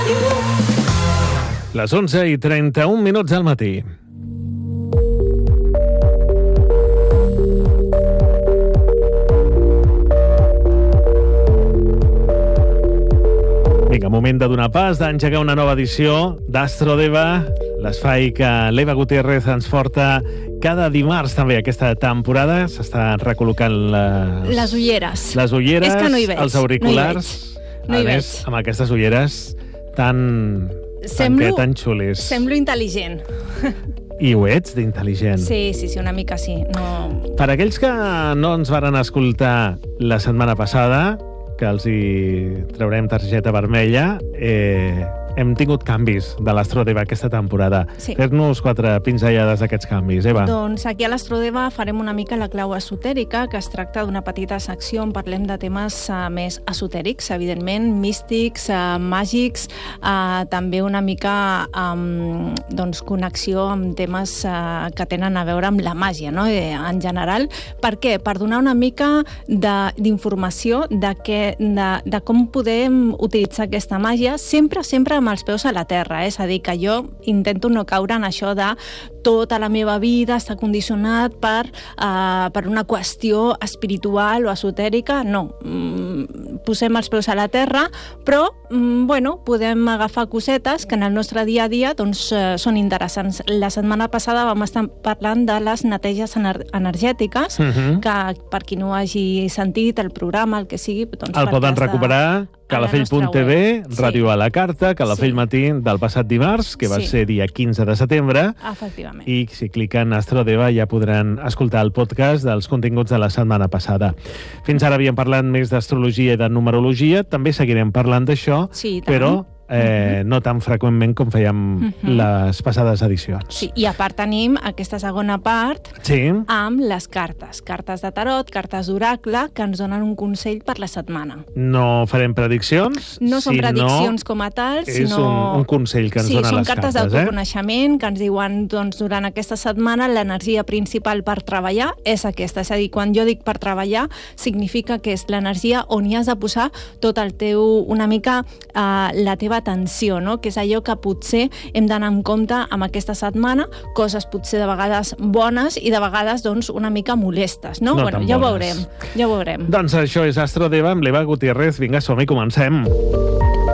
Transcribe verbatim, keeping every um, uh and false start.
Les onze i trenta-un minuts al matí. Vinga, moment de donar pas, d'engegar una nova edició d'Astro Deva, l'espai que l'Eva Gutiérrez ens porta cada dimarts també aquesta temporada. S'està recol·locant les... Les ulleres. Les ulleres, és que no hi veig, els auriculars. No hi veig. No hi a més, veig. amb aquestes ulleres tan... Semblo, tan xulis. Semblo intel·ligent. I ho ets, d'intel·ligent. Sí, sí, sí, una mica sí. No... Per aquells que no ens varen escoltar la setmana passada, que els hi traurem targeta vermella, eh, hem tingut canvis de l'Astrodeva aquesta temporada. Sí. Fes-nos quatre pinzellades d'aquests canvis, Eva. Doncs aquí a l'Astrodeva farem una mica la clau esotèrica, que es tracta d'una petita secció on parlem de temes uh, més esotèrics, evidentment, místics, uh, màgics, uh, també una mica um, doncs, connexió amb temes uh, que tenen a veure amb la màgia, no? eh, en general. Per què? Per donar una mica d'informació de, de, que, de, de com podem utilitzar aquesta màgia, sempre, sempre amb els peus a la terra, eh? És a dir, que jo intento no caure en això de tota la meva vida està condicionat per, uh, per una qüestió espiritual o esotèrica. No, mm, posem els peus a la terra, però mm, bueno, podem agafar cosetes que en el nostre dia a dia doncs, uh, són interessants. La setmana passada vam estar parlant de les neteges ener energètiques, uh-huh. que per qui no hagi sentit el programa, el que sigui... Doncs, el poden recuperar... calafell punt tv, sí. Ràdio a la carta, Calafell sí. Matí del passat dimarts, que va sí. ser dia quinze de setembre. Efectivament. I si cliquen Astrodeva ja podran escoltar el podcast dels continguts de la setmana passada. Fins ara havíem parlat més d'astrologia i de numerologia, també seguirem parlant d'això, sí, però eh, no tan freqüentment com fèiem uh-huh. les passades edicions. Sí, i a part tenim aquesta segona part sí. amb les cartes. Cartes de tarot, cartes d'oracle, que ens donen un consell per la setmana. No farem prediccions, No són sinó prediccions com a tal, és sinó... un, un consell que ens sí, donen les cartes. Sí, són cartes d'autoconeixement eh? que ens diuen doncs, durant aquesta setmana l'energia principal per treballar és aquesta. És a dir, quan jo dic per treballar, significa que és l'energia on hi has de posar tot el teu, una mica, eh, la teva atenció, no? Que és allò que potser hem d'anar en compte amb aquesta setmana, coses potser de vegades bones i de vegades doncs, una mica molestes, no? No bueno, ja ho veurem, ja ho veurem. Doncs això és Astrodeva amb l'Eva Gutiérrez. Vinga, som-hi, comencem.